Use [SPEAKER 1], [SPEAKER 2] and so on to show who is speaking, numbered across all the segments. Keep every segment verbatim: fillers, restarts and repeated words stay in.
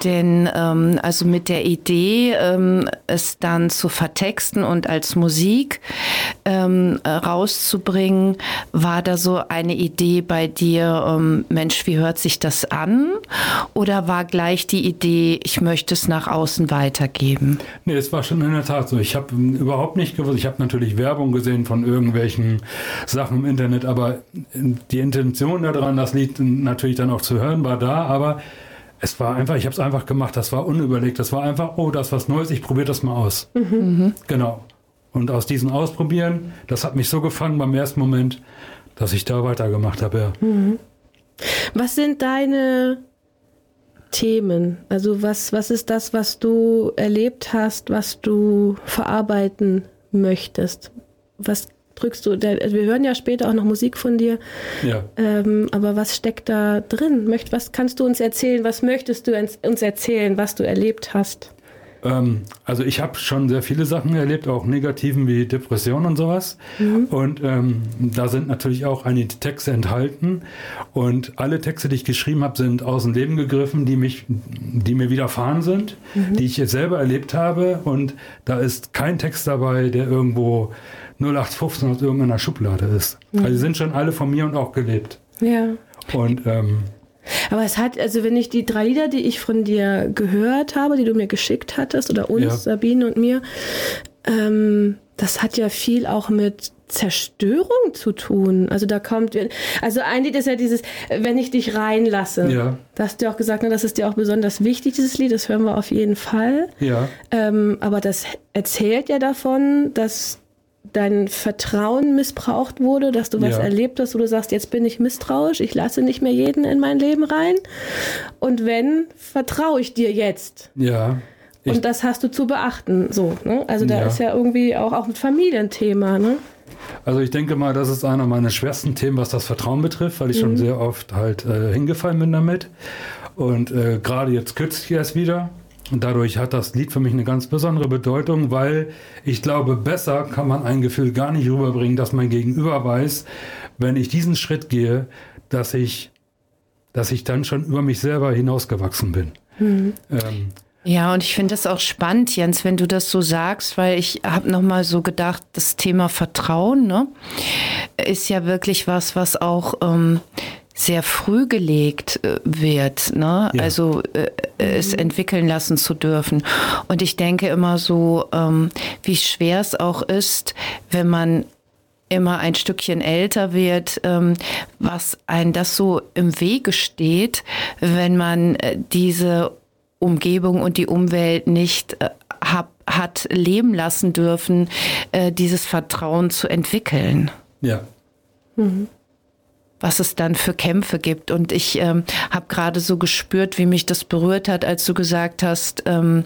[SPEAKER 1] Denn ähm, also mit der Idee, ähm, es dann zu vertexten und als Musik ähm, rauszubringen, war da so eine Idee bei dir, ähm, Mensch, wie hört sich das an? Oder war gleich die Idee, ich möchte es nach außen weitergeben?
[SPEAKER 2] Nee, es war schon in der Tat so. Ich habe überhaupt nicht gewusst, ich habe natürlich Werbung gesehen von irgendwelchen Sachen im Internet, aber die Intention daran, das Lied natürlich dann auch zu hören, war da, aber es war einfach, ich habe es einfach gemacht, das war unüberlegt, das war einfach, oh, das ist was Neues, ich probiere das mal aus. Mhm. Genau. Und aus diesem Ausprobieren, das hat mich so gefangen beim ersten Moment, dass ich da weitergemacht habe. Ja.
[SPEAKER 3] Mhm. Was sind deine Themen? Also was, was ist das, was du erlebt hast, was du verarbeiten möchtest? Was drückst du? Also wir hören ja später auch noch Musik von dir.
[SPEAKER 2] Ja.
[SPEAKER 3] Ähm, aber was steckt da drin? Möcht, was kannst du uns erzählen? Was möchtest du uns erzählen, was du erlebt hast?
[SPEAKER 2] Ähm, also ich habe schon sehr viele Sachen erlebt, auch negativen wie Depression und sowas. Mhm. Und ähm, da sind natürlich auch einige Texte enthalten. Und alle Texte, die ich geschrieben habe, sind aus dem Leben gegriffen, die mich, die mir widerfahren sind, mhm. die ich jetzt selber erlebt habe. Und da ist kein Text dabei, der irgendwo null acht fünfzehn aus irgendeiner Schublade ist. Mhm. Also die sind schon alle von mir und auch gelebt.
[SPEAKER 3] Ja.
[SPEAKER 2] Und ähm,
[SPEAKER 3] aber es hat, also wenn ich die drei Lieder, die ich von dir gehört habe, die du mir geschickt hattest, oder uns, ja. Sabine und mir, ähm, das hat ja viel auch mit Zerstörung zu tun. Also da kommt, also ein Lied ist ja dieses, wenn ich dich reinlasse.
[SPEAKER 2] Ja.
[SPEAKER 3] Da hast du auch gesagt, ne, das ist dir auch besonders wichtig, dieses Lied, das hören wir auf jeden Fall.
[SPEAKER 2] Ja.
[SPEAKER 3] Ähm, aber das erzählt ja davon, dass dein Vertrauen missbraucht wurde, dass du was
[SPEAKER 2] ja.
[SPEAKER 3] erlebt hast, wo du sagst, jetzt bin ich misstrauisch, ich lasse nicht mehr jeden in mein Leben rein. Und wenn, vertraue ich dir jetzt.
[SPEAKER 2] Ja.
[SPEAKER 3] Und das hast du zu beachten. So, ne? Also da
[SPEAKER 2] ja.
[SPEAKER 3] ist ja irgendwie auch, auch ein Familienthema. Ne?
[SPEAKER 2] Also ich denke mal, das ist einer meiner schwersten Themen, was das Vertrauen betrifft, weil ich mhm. schon sehr oft halt äh, hingefallen bin damit. Und äh, gerade jetzt kürzlich erst wieder. Und dadurch hat das Lied für mich eine ganz besondere Bedeutung, weil ich glaube, besser kann man ein Gefühl gar nicht rüberbringen, dass mein Gegenüber weiß, wenn ich diesen Schritt gehe, dass ich, dass ich dann schon über mich selber hinausgewachsen bin. Mhm. Ähm,
[SPEAKER 1] Ja, und ich finde das auch spannend, Jens, wenn du das so sagst, weil ich habe nochmal so gedacht, das Thema Vertrauen, ne, ist ja wirklich was, was auch ähm, sehr früh gelegt äh, wird, ne? Ja. Also äh, es entwickeln lassen zu dürfen. Und ich denke immer so, ähm, wie schwer es auch ist, wenn man immer ein Stückchen älter wird, ähm, was einem das so im Wege steht, wenn man äh, diese Umgebung und die Umwelt nicht äh, hab, hat leben lassen dürfen, äh, dieses Vertrauen zu entwickeln.
[SPEAKER 2] Ja.
[SPEAKER 1] Mhm. Was es dann für Kämpfe gibt. Und ich ähm, habe gerade so gespürt, wie mich das berührt hat, als du gesagt hast, ähm,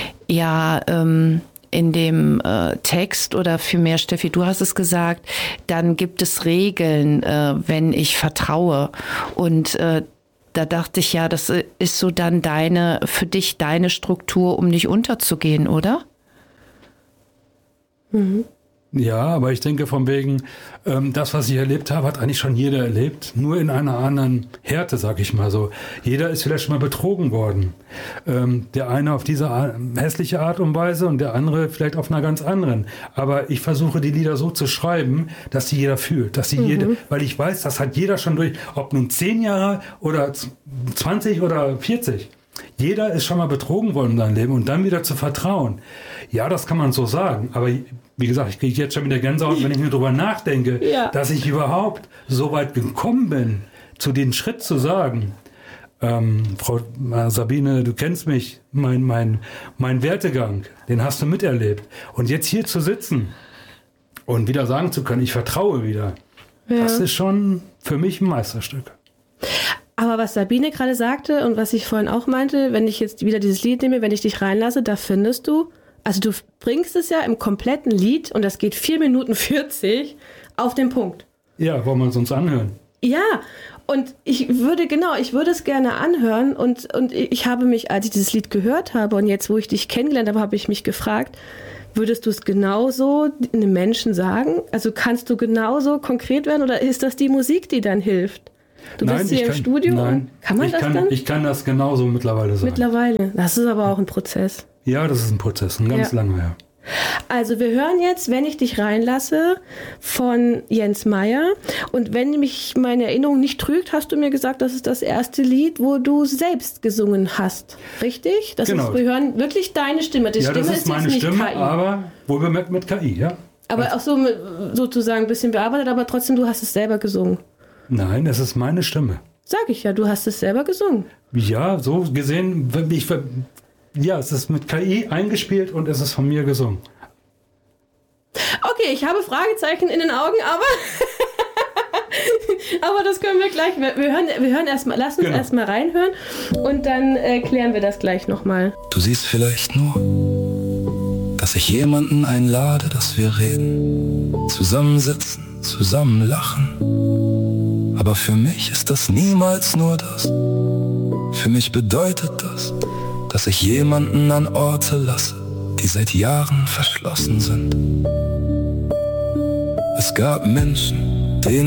[SPEAKER 1] ja, ähm, in dem äh, Text oder vielmehr, Steffi, du hast es gesagt, dann gibt es Regeln, äh, wenn ich vertraue. Und äh, da dachte ich, ja, das ist so dann deine, für dich deine Struktur, um nicht unterzugehen, oder?
[SPEAKER 3] Mhm.
[SPEAKER 2] Ja, aber ich denke von wegen, ähm, das, was ich erlebt habe, hat eigentlich schon jeder erlebt, nur in einer anderen Härte, sag ich mal so. Jeder ist vielleicht schon mal betrogen worden. Ähm, der eine auf diese Art, hässliche Art und Weise und der andere vielleicht auf einer ganz anderen. Aber ich versuche die Lieder so zu schreiben, dass die jeder fühlt, dass sie mhm. jede, weil ich weiß, das hat jeder schon durch, ob nun zehn Jahre oder zwanzig oder vierzig. Jeder ist schon mal betrogen worden in seinem Leben und dann wieder zu vertrauen. Ja, das kann man so sagen, aber wie gesagt, ich kriege jetzt schon wieder Gänsehaut, wenn ich mir darüber nachdenke, ja. dass ich überhaupt so weit gekommen bin, zu den Schritt zu sagen, ähm, Frau Sabine, du kennst mich, mein, mein, mein Werdegang, den hast du miterlebt. Und jetzt hier zu sitzen und wieder sagen zu können, ich vertraue wieder, ja. das ist schon für mich ein Meisterstück.
[SPEAKER 3] Aber was Sabine gerade sagte und was ich vorhin auch meinte, wenn ich jetzt wieder dieses Lied nehme, wenn ich dich reinlasse, da findest du, also du bringst es ja im kompletten Lied, und das geht vier Minuten vierzig, auf den Punkt.
[SPEAKER 2] Ja, wollen wir uns uns anhören?
[SPEAKER 3] Ja, und ich würde, genau, ich würde es gerne anhören und, und ich habe mich, als ich dieses Lied gehört habe und jetzt, wo ich dich kennengelernt habe, habe ich mich gefragt, würdest du es genauso einem Menschen sagen? Also kannst du genauso konkret werden oder ist das die Musik, die dann hilft? Du nein, bist hier im
[SPEAKER 2] kann,
[SPEAKER 3] Studio?
[SPEAKER 2] Nein,
[SPEAKER 3] kann man
[SPEAKER 2] ich
[SPEAKER 3] das
[SPEAKER 2] kann,
[SPEAKER 3] dann?
[SPEAKER 2] Ich kann das genauso mittlerweile sagen.
[SPEAKER 3] Mittlerweile. Das ist aber auch ein Prozess.
[SPEAKER 2] Ja, das ist ein Prozess, ein ganz ja. langer, ja.
[SPEAKER 3] Also wir hören jetzt, wenn ich dich reinlasse, von Jens Meyer. Und wenn mich meine Erinnerung nicht trügt, hast du mir gesagt, das ist das erste Lied, wo du selbst gesungen hast. Richtig? Das
[SPEAKER 2] genau.
[SPEAKER 3] ist, wir hören wirklich deine Stimme. Die
[SPEAKER 2] ja,
[SPEAKER 3] Stimme
[SPEAKER 2] das ist,
[SPEAKER 3] ist
[SPEAKER 2] meine
[SPEAKER 3] jetzt nicht
[SPEAKER 2] Stimme,
[SPEAKER 3] K I.
[SPEAKER 2] aber wohlbemerkt mit K I, ja.
[SPEAKER 3] Aber auch so mit, sozusagen ein bisschen bearbeitet, aber trotzdem, du hast es selber gesungen.
[SPEAKER 2] Nein, es ist meine Stimme.
[SPEAKER 3] Sag ich ja, du hast es selber gesungen.
[SPEAKER 2] Ja, so gesehen, ich, ja, es ist mit K I eingespielt und es ist von mir gesungen.
[SPEAKER 3] Okay, ich habe Fragezeichen in den Augen, aber aber das können wir gleich, wir, wir hören, wir hören erstmal, lass uns genau. erstmal reinhören und dann äh, klären wir das gleich nochmal.
[SPEAKER 4] Du siehst vielleicht nur, dass ich jemanden einlade, dass wir reden, zusammensitzen, zusammen lachen. Aber für mich ist das niemals nur das. Für mich bedeutet das, dass ich jemanden an Orte lasse, die seit Jahren verschlossen sind. Es gab Menschen,